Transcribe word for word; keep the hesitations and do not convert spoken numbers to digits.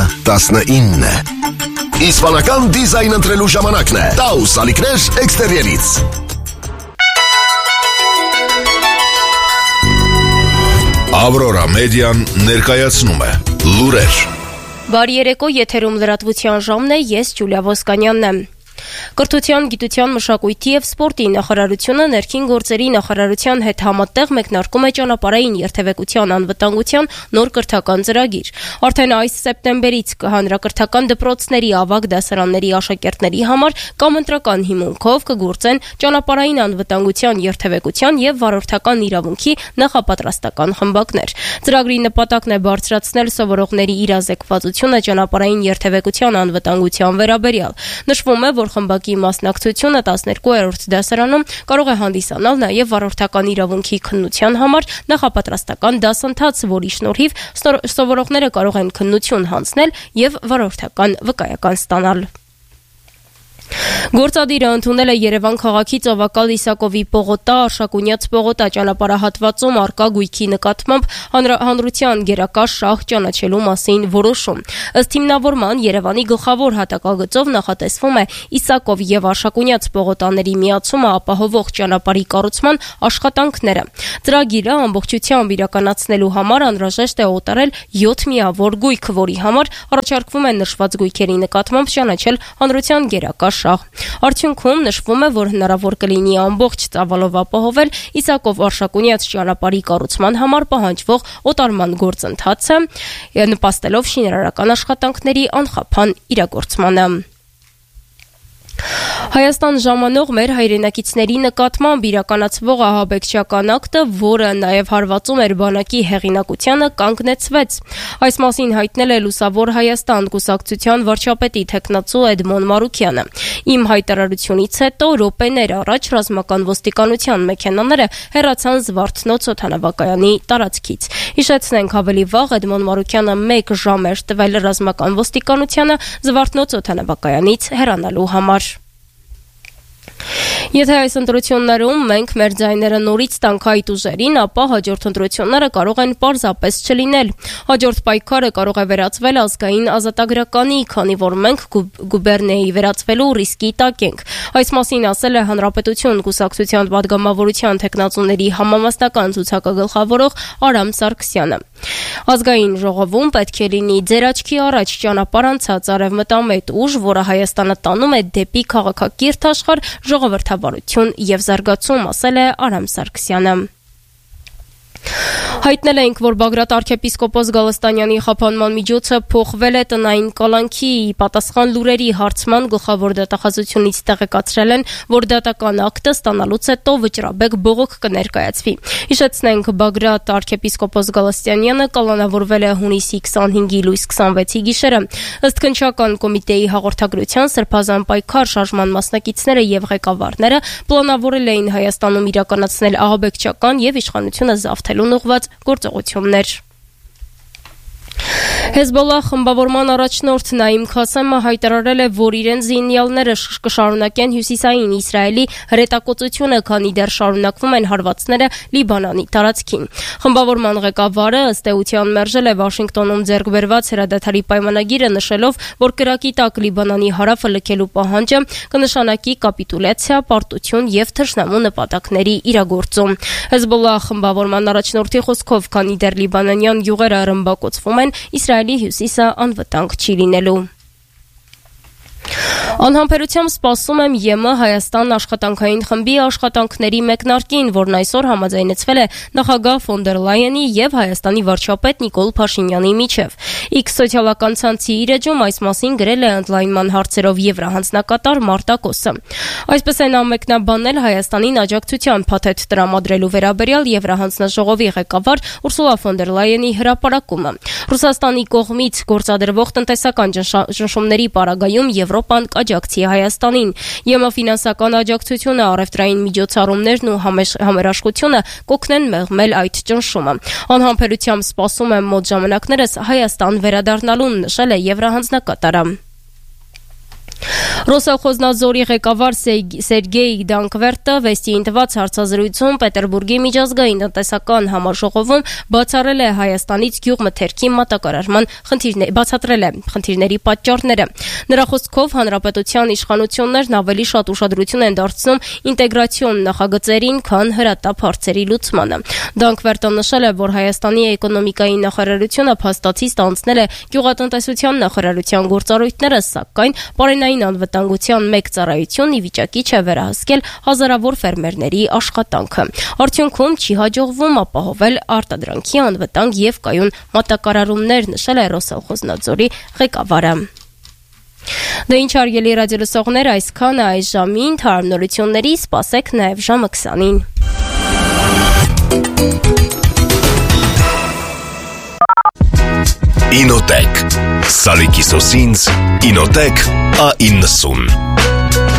տասնինը։ Իսպանական դիզայն ընտրելու ժամանակն է։ Taus ալիքներ էքստերիերից։ Ավրորա մեդիան ներկայացնում է լուրեր։ Բարի երեկո, եթերում լրատվության ժամն է, ես Ջուլիա Ոսկանյանն եմ։ Կրթության, գիտության, մշակույթի և սպորտի նախարարությունը ներքին գործերի նախարարության հետ համատեղ մեկնարկում է ճանապարհային երթևեկության անվտանգության նոր կրթական ծրագիր։ Արդեն այս սեպտեմբերից հանրակրթական դպրոցների ավագ դասարանների աշակերտների համար կամ ընտրական հիմունքով կգործեն ճանապարհային անվտանգության երթևեկության և վարորդական իրավունքի նախապատրաստական խմբակներ։ Ծրագրի նպատակն է բարձրացնել սովորողների իրազեկվածությունը ճանապարհային երթևեկության անվտանգության վերաբերյալ։ Նշվում է, որ խմբակի մասնակցությունը տասներկուերորդ դասարանում կարող է հանդիսանալ նաև վարորդական իրավունքի քննության համար նախապատրաստական դասընթաց, որի շնորհիվ սովորողները կարող են քննություն հանձնել և վարորդական վկայական ստանալ։ Գործադիրը ընդունել է Երևան քաղաքի Ծովակալ Իսակովի պողոտա, Արշակունյաց պողոտա ճանապարհահատվածում առկա գույքի նկատմամբ հանրության գերակա շահ ճանաչելու մասին որոշում։ Ըստ հիմնավորման Երևանի գլխավոր հատակագծով նախատեսվում է Իսակով և Արշակունյաց պողոտաների միացումը ապահովող ճանապարհի կառուցման աշխատանքները։ Ծրագիրը ամբողջությամբ իրականացնելու համար անհրաժեշտ է օտարել յոթ միավոր գույք, որի համար առաջարկվում է նշված գույքերի նկատմամբ ճանաչել հանրության գերակա շահ։ Արդյունքում նշվում է, որ հնարավոր կլինի ամբողջ ծավալով ապահովել Իսակով Արշակունյաց ճանապարհի կառուցման համար պահանջվող օտարման գործընթացը, նպաստելով շինարարական աշխատանքների անխափան իրագործմանը։ Հայաստան ժամանող մեր հայրենակիցների նկատմամբ իրականացվող ահաբեկչական ակտը, որը նաև հարվածում էր բանակի հեղինակությանը, կանգնեցվեց։ Այս մասին հայտնել է Լուսավոր Հայաստան կուսակցության վարչապետի թեկնածու Էդմոն Մարուկյանը։ Իմ հայտարարությունից հետո րոպեներ առաջ ռազմական ոստիկանության մեքենաները հեռացան Զվարթնոց օդանավակայանի տարածքից։ Հիշեցնենք, ավելի վաղ Էդմոն Մարուկյանը մեկ ժամ էր տվել ռազմական ոստիկանությանը Զվարթնոց օդանավակայանից հեռանալու համար։ Եթե այս ընտրություններում մենք մեր ձայները նորից տանք այդ ուժերին, ապա հաջորդ ընտրությունները կարող են պարզապես չլինել։ Հաջորդ պայքարը կարող է վերածվել ազգային ազատագրականի, քանի որ մենք գուբերնիայի վերածվելու ռիսկի տակ ենք։ Այս մասին ասել է Հանրապետություն կուսակցության պատգամավորության թեկնածուների համամասնական ցուցակը գլխավորող Արամ Սարգսյանը։ Ազգային ժողովում պետք է լինի ձեր աչքի առաջ ճանապարհ անցած արևմտամետ ուժ, որը Հայաստանը տանում է դեպի քաղաքակիրթ աշխարհ, ժողովրդավարություն և զարգացում, ասել է Արամ Սարգսյանը։ Հայտնել ենք, որ Բագրատ arczepiskopos Գալստանյանի խափանման միջոցը փոխվել է տնային կալանքի պատասխան լուրերի հարցման գլխավոր դատախազությունից տեղեկացրել են, որ դատական ակտը ստանալուց հետո վճռաբեկ բողոք կներկայացվի։ Հիշեցնենք, Բագրատ arczepiskopos Գալստանյանը կալանավորվել է հունիսի քսանհինգի լույս քսանվեցի գիշերը։ Ըստ քննչական կոմիտեի հաղորդագրության, Սրբազան պայքար շարժման մասնակիցները և ղեկավարները պլանավորել էին Հայաստանում իրականացնել ահաբեկչական և իշխանությունը զավթելուն ուղղված գործողություններ։ Հեզբոլլահ խմբավորման առաջնորդ Նաիմ Քասեմը հայտարարել է, որ իրենց զինյալները կշարունակեն հյուսիսային Իսրայելի հրետակոծությունը, քանի դեռ շարունակվում են հարվածները Լիբանանի տարածքին։ Խմբավորման ղեկավարը ըստ էության մերժել է Վաշինգտոնում ձեռք բերված հրադադարի պայմանագիրը, նշելով, որ կրակի տակ Լիբանանի հարավը լքելու պահանջը կնշանակի կապիտուլյացիա, պարտություն և թշնամու նպատակների իրագործում։ Հեզբոլլահ խմբավորման առաջնորդի խոսքով, քանի դեռ լիբանանյան գյուղերը ռմբակոծվում են, Իսրայելի հյուսիսը անվտանգ չի լինելու։ Անհամբերությամբ սպասում եմ ԵՄ Հայաստան աշխատանքային խմբի աշխատանքների մեկնարկին, որն այսօր համաձայնեցվել է նախագահ ֆոն դեր Լայենի և Հայաստանի վարչապետ Նիկոլ Փաշինյանի միջև։ X սոցիալական ցանցի իր էջում այս մասին գրել է ընդլայնման հարցերով եվրահանձնակատար Մարտա Կոսը։ Այսպես են ամեկնաբանել Հայաստանին աջակցության փաթեթ տրամադրելու վերաբերյալ Եվրահանձնաժողովի ղեկավար Ուրսուլա ֆոն դեր Լայենի հրապարակումը։ Ռուսաստանի կողմից գործադրվող տնտեսական ճնշումների պարագայում Եվրոպան կաջակցի Հայաստանին։ ԵՄ ֆինանսական աջակցությունը, առևտրային միջոցառումներն ու համերաշխությունը կօգնեն մեղմել այդ ճնշումը։ Անհամբերությամբ սպասում եմ մոտ ժամանակներս Հայաստան վերադառնալուն, նշել է եվրահանձնակատարը։ Ռոսախոզնadzորի ղեկավար Սերգեյ Դանկվերտը վեստիին տված հարցազրույցում Պետերբուրգի միջազգային տնտեսական համաժողովում բացառել է Հայաստանից գյուղմթերքի մատակարարման խնդիրներ, բացատրել է խնդիրների պատճառները։ Նրա խոսքով հանրապետության իշխանություններն ավելի շատ ուշադրություն են դարձնում ինտեգրացիոն նախագծերին, քան հրատապ հարցերի լուծմանը։ Դանկվերտը նշել է, որ Հայաստանի էկոնոմիկայի նախարարությունը փաստացի ստանձնել է գյուղատնտեսության նախարարության գործառույթները, սակայն պարենային անվտանգության մեկ ծառայություն ի վիճակի չէ վերահսկել հազարավոր ֆերմերների աշխատանքը։ Արդյունքում չի հաջողվում ապահովել արտադրանքի անվտանգ եւ կայուն մատակարարումներ, նշել է Ռոսախոզնadzորի ղեկավարը։ Դե ինչ հարգելի ռադիոլսողներ, այսքանը այս ժամին թարմնորությունների, սպասեք նաեւ ժամը քսանին։ Ինոտեք Սալիկի սոսինց Ինոտեք A իննսուն